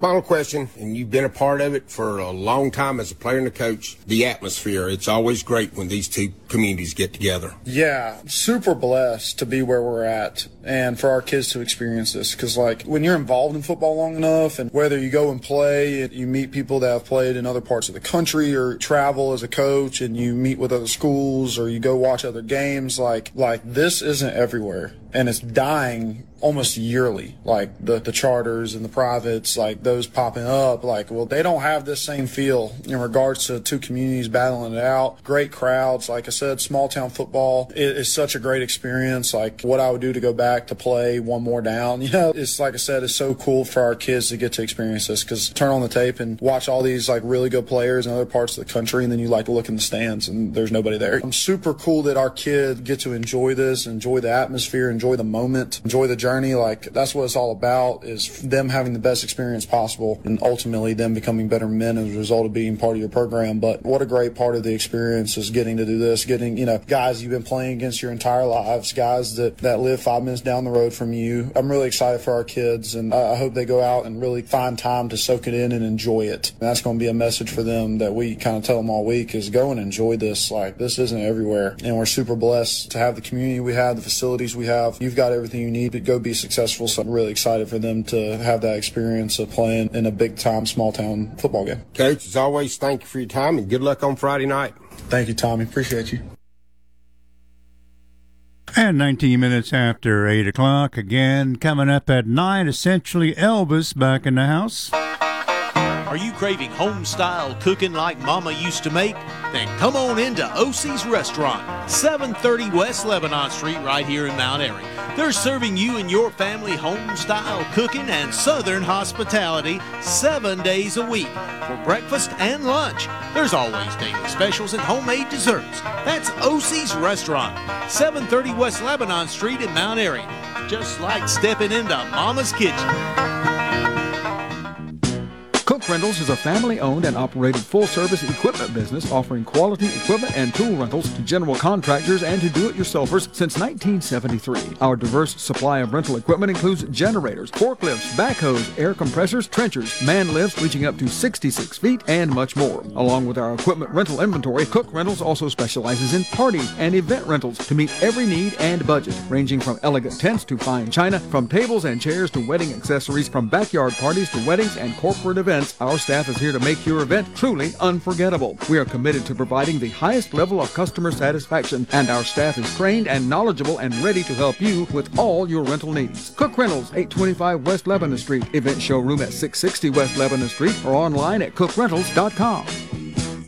Final question, and you've been a part of it for a long time as a player and a coach, the atmosphere. It's always great when these two communities get together. Yeah, super blessed to be where we're at and for our kids to experience this. Because, like, when you're involved in football long enough, and whether you go and play, you meet people that have played in other parts of the country, or travel as a coach and you meet with other schools, or you go watch other games, like this isn't everywhere. And it's dying almost yearly, like the charters and the privates, like those popping up. Like, well, they don't have this same feel in regards to two communities battling it out. Great crowds. Like I said, small town football is such a great experience. Like, what I would do to go back to play one more down, it's like I said, it's so cool for our kids to get to experience this, because turn on the tape and watch all these like really good players in other parts of the country, and then you like look in the stands and there's nobody there. I'm super cool that our kids get to enjoy this, enjoy the atmosphere, enjoy the moment, enjoy the journey. Like, that's what it's all about, is them having the best experience possible, and ultimately them becoming better men as a result of being part of your program. But what a great part of the experience is getting to do this, getting, guys you've been playing against your entire lives, guys that live 5 minutes down the road from you. I'm really excited for our kids, and I hope they go out and really find time to soak it in and enjoy it. And that's going to be a message for them that we kind of tell them all week, is go and enjoy this. Like, this isn't everywhere, and we're super blessed to have the community we have, the facilities we have. You've got everything you need to go be successful, so I'm really excited for them to have that experience of playing in a big-time, small-town football game. Coach, as always, thank you for your time, and good luck on Friday night. Thank you, Tommy. Appreciate you. And 19 minutes after 8 o'clock, again, coming up at 9, essentially Elvis back in the house. Are you craving home-style cooking like Mama used to make? Then come on into OC's Restaurant, 730 West Lebanon Street, right here in Mount Airy. They're serving you and your family home-style cooking and southern hospitality 7 days a week for breakfast and lunch. There's always daily specials and homemade desserts. That's OC's Restaurant, 730 West Lebanon Street in Mount Airy. Just like stepping into Mama's kitchen. Cook Rentals is a family-owned and operated full-service equipment business offering quality equipment and tool rentals to general contractors and to do-it-yourselfers since 1973. Our diverse supply of rental equipment includes generators, forklifts, backhoes, air compressors, trenchers, man lifts reaching up to 66 feet, and much more. Along with our equipment rental inventory, Cook Rentals also specializes in party and event rentals to meet every need and budget, ranging from elegant tents to fine china, from tables and chairs to wedding accessories, from backyard parties to weddings and corporate events. Our staff is here to make your event truly unforgettable. We are committed to providing the highest level of customer satisfaction, and our staff is trained and knowledgeable and ready to help you with all your rental needs. Cook Rentals, 825 West Lebanon Street, event showroom at 660 West Lebanon Street, or online at cookrentals.com.